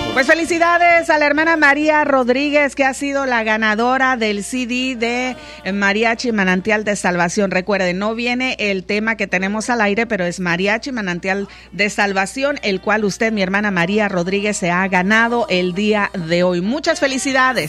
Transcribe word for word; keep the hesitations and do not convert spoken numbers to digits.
Pues felicidades a la hermana María Rodríguez, que ha sido la ganadora del C D de Mariachi Manantial de Salvación. Recuerden, no viene el tema que tenemos al aire, pero es Mariachi Manantial de Salvación, el cual usted, mi hermana María Rodríguez, se ha ganado el día de hoy. Muchas felicidades.